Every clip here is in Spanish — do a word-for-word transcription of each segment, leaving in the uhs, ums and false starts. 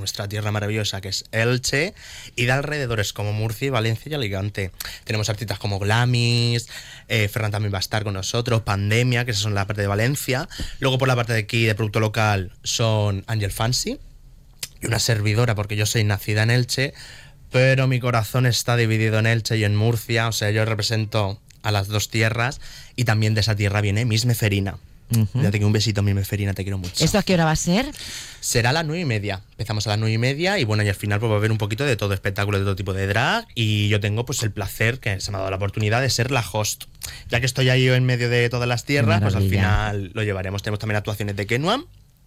nuestra tierra maravillosa que es Elche, y de alrededores como Murcia, Valencia y Alicante. Tenemos artistas como Glamis, eh, Ferran también va a estar con nosotros, Pandemia, que son la parte de Valencia. Luego por la parte de aquí de producto local son Angel Fancy y una servidora, porque yo soy nacida en Elche, pero mi corazón está dividido en Elche y en Murcia. O sea, yo represento a las dos tierras, y también de esa tierra viene Miss Meferina. Uh-huh. Ya te quiero un besito, Miss Meferina, te quiero mucho. ¿Esto a qué hora va a ser? Será a las nueve y media. Empezamos a las nueve y media y bueno, y al final pues va a haber un poquito de todo, espectáculo de todo tipo de drag, y yo tengo pues el placer, que se me ha dado la oportunidad de ser la host. Ya que estoy ahí yo en medio de todas las tierras, pues al final lo llevaremos. Tenemos también actuaciones de Kenuam,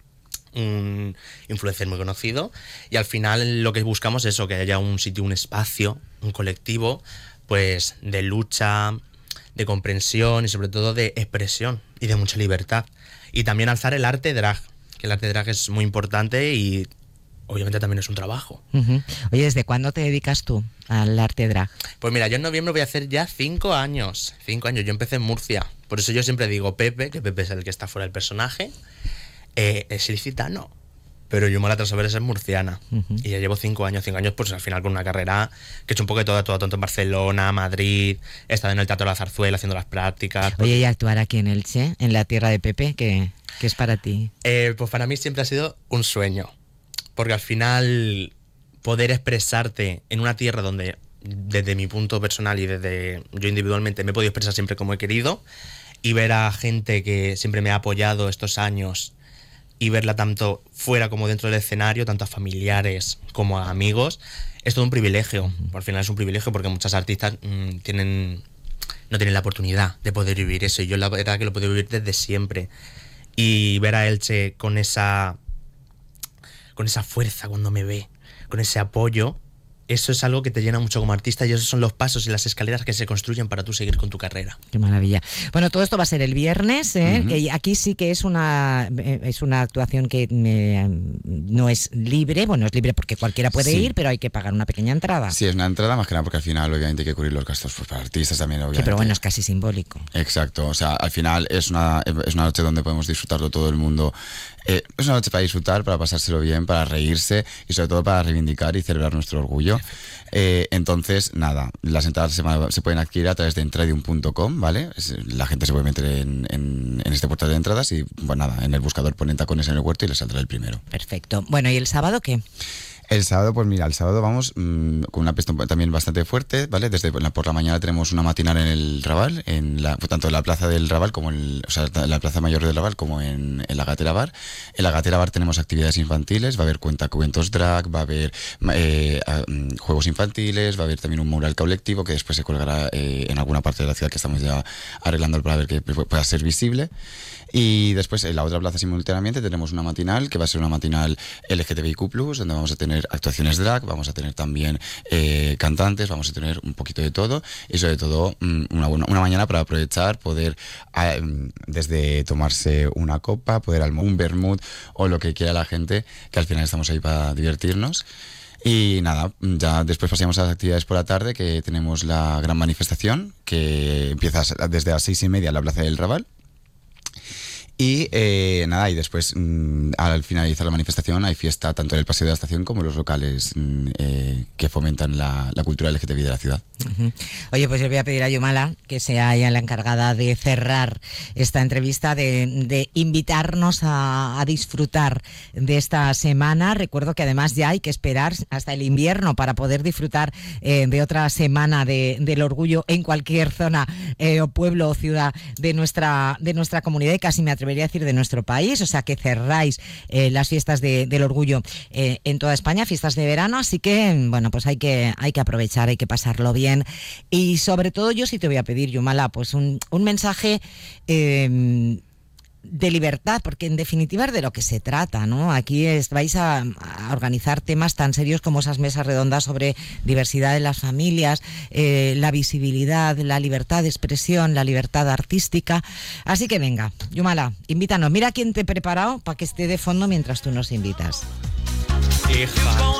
un influencer muy conocido, y al final lo que buscamos es eso, que haya un sitio, un espacio, un colectivo pues de lucha, de comprensión y sobre todo de expresión y de mucha libertad, y también alzar el arte drag, que el arte drag es muy importante y obviamente también es un trabajo. Uh-huh. Oye, ¿desde cuándo te dedicas tú al arte drag? Pues mira, yo en noviembre voy a hacer ya cinco años, cinco años, yo empecé en Murcia, por eso yo siempre digo Pepe, que Pepe es el que está fuera del personaje. Eh, es ilicitano, pero yo me la trazo a ver es murciana. Uh-huh. Y ya llevo cinco años, cinco años pues al final con una carrera que he hecho un poco de todo, todo tanto en Barcelona, Madrid, he estado en el Teatro de la Zarzuela haciendo las prácticas. Oye, y actuar aquí en Elche, en la tierra de Pepe, ¿qué, qué es para ti? Eh, pues para mí siempre ha sido un sueño, porque al final poder expresarte en una tierra donde desde mi punto personal y desde yo individualmente me he podido expresar siempre como he querido, y ver a gente que siempre me ha apoyado estos años y verla tanto fuera como dentro del escenario, tanto a familiares como a amigos, es todo un privilegio. Uh-huh. Al final es un privilegio porque muchas artistas mmm, tienen, no tienen la oportunidad de poder vivir eso, y yo la verdad que lo he podido vivir desde siempre. Y ver a Elche con esa, con esa fuerza cuando me ve, con ese apoyo, eso es algo que te llena mucho como artista, y esos son los pasos y las escaleras que se construyen para tú seguir con tu carrera. Qué maravilla. Bueno, todo esto va a ser el viernes, ¿eh? Uh-huh. Que aquí sí que es una es una actuación que eh, no es libre, bueno, es libre porque cualquiera puede sí. ir, pero hay que pagar una pequeña entrada. Sí, es una entrada más que nada porque al final obviamente hay que cubrir los gastos pues, para artistas también, obviamente. Sí, pero bueno, es casi simbólico. Exacto, o sea, al final es una, es una noche donde podemos disfrutarlo todo el mundo. Eh, es una noche para disfrutar, para pasárselo bien, para reírse y sobre todo para reivindicar y celebrar nuestro orgullo. Eh, entonces, nada, las entradas se, se pueden adquirir a través de entradium punto com, ¿vale? La gente se puede meter en, en, en este portal de entradas y, bueno, nada, en el buscador ponen Tacones en el Huerto y les saldrá el primero. Perfecto. Bueno, ¿y el sábado qué? El sábado, pues mira, el sábado vamos mmm, con una pista también bastante fuerte, ¿vale? Desde por la mañana tenemos una matinal en el Raval, en la, tanto en la plaza del Raval como en, o sea, en la plaza mayor del Raval como en, en la Gatera Bar. En la Gatera Bar tenemos actividades infantiles, va a haber cuentacuentos drag, va a haber eh, um, juegos infantiles, va a haber también un mural colectivo que después se colgará eh, en alguna parte de la ciudad que estamos ya arreglando para ver que pueda ser visible. Y después en la otra plaza simultáneamente tenemos una matinal que va a ser una matinal L G T B I Q plus, donde vamos a tener actuaciones drag, vamos a tener también eh, cantantes, vamos a tener un poquito de todo y sobre todo una, una mañana para aprovechar, poder eh, desde tomarse una copa, poder almorzar un vermut o lo que quiera la gente, que al final estamos ahí para divertirnos. Y nada, ya después pasamos a las actividades por la tarde, que tenemos la gran manifestación que empieza desde las seis y media en la Plaza del Raval. Y eh, nada, y después mmm, al finalizar la manifestación hay fiesta tanto en el Paseo de la Estación como en los locales mmm, eh, que fomentan la, la cultura L G T B I de la ciudad. Uh-huh. Oye, pues yo voy a pedir a Yumala que sea ella la encargada de cerrar esta entrevista, de, de invitarnos a, a disfrutar de esta semana. Recuerdo que además ya hay que esperar hasta el invierno para poder disfrutar eh, de otra semana de, del orgullo en cualquier zona eh, o pueblo o ciudad de nuestra, de nuestra comunidad, y casi me atrevería a decir de nuestro país. O sea que cerráis eh, las fiestas de, del orgullo eh, en toda España, fiestas de verano, así que bueno, pues hay que, hay que aprovechar, hay que pasarlo bien. Y sobre todo yo sí te voy a pedir, Yumala, pues un, un mensaje eh, de libertad, porque en definitiva es de lo que se trata, ¿no? Aquí es, vais a, a organizar temas tan serios como esas mesas redondas sobre diversidad de las familias, eh, la visibilidad, la libertad de expresión, la libertad artística. Así que venga, Yumala, invítanos. Mira quién te he preparado para que esté de fondo mientras tú nos invitas. Hija.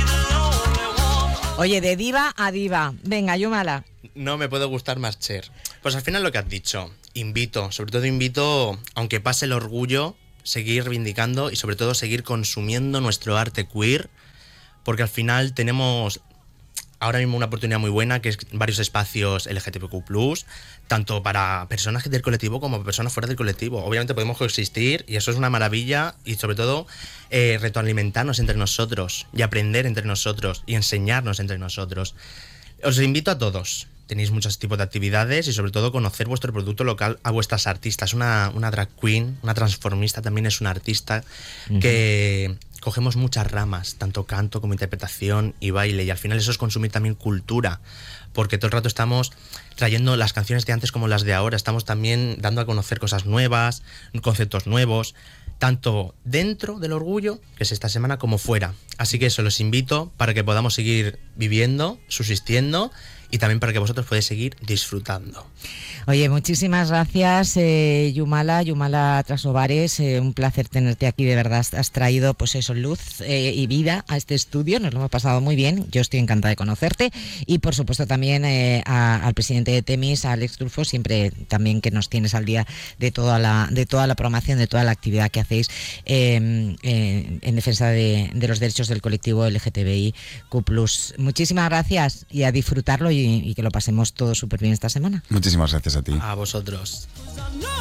Oye, de diva a diva. Venga, Yumala. No me puede gustar más, Cher. Pues al final lo que has dicho, invito, sobre todo invito, aunque pase el orgullo, seguir reivindicando y sobre todo seguir consumiendo nuestro arte queer, porque al final tenemos ahora mismo una oportunidad muy buena, que es varios espacios L G T B Q plus, tanto para personas del colectivo como para personas fuera del colectivo. Obviamente podemos coexistir y eso es una maravilla, y sobre todo eh, retroalimentarnos entre nosotros y aprender entre nosotros y enseñarnos entre nosotros. Os invito a todos. Tenéis muchos tipos de actividades y sobre todo conocer vuestro producto local, a vuestras artistas. Una, una drag queen, una transformista también es una artista uh-huh. que cogemos muchas ramas, tanto canto como interpretación y baile, y al final eso es consumir también cultura, porque todo el rato estamos trayendo las canciones de antes como las de ahora, estamos también dando a conocer cosas nuevas, conceptos nuevos, tanto dentro del orgullo, que es esta semana, como fuera. Así que eso, los invito para que podamos seguir viviendo, subsistiendo, y también para que vosotros podáis seguir disfrutando. Oye, muchísimas gracias, eh, Yumala, Yumala Trasobares, eh, un placer tenerte aquí, de verdad, has traído pues eso, luz eh, y vida a este estudio, nos lo hemos pasado muy bien, yo estoy encantada de conocerte, y por supuesto también eh, a, al presidente de Temis, a Alex Trulfo, siempre también que nos tienes al día de toda la, de toda la programación, de toda la actividad que hacéis eh, eh, en defensa de, de los derechos del colectivo L G T B I Q plus. Muchísimas gracias y a disfrutarlo y y que lo pasemos todo súper bien esta semana. Muchísimas gracias a ti. A vosotros.